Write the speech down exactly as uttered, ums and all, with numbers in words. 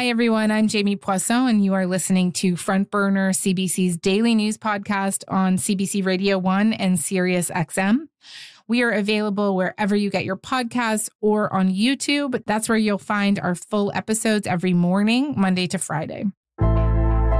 Hi, everyone. I'm Jamie Poisson, and you are listening to Front Burner, C B C's daily news podcast on C B C Radio one and Sirius X M. We are available wherever you get your podcasts or on YouTube. That's where you'll find our full episodes every morning, Monday to Friday.